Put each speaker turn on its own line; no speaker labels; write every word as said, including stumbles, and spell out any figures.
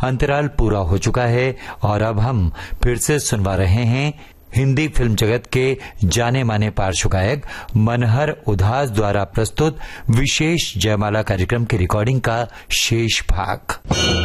अंतराल पूरा हो चुका है और अब हम फिर से सुनवा रहे हैं हिंदी फिल्म जगत के जाने माने पार्श्व गायक मनहर उदास द्वारा प्रस्तुत विशेष जयमाला कार्यक्रम की रिकॉर्डिंग का शेष भाग।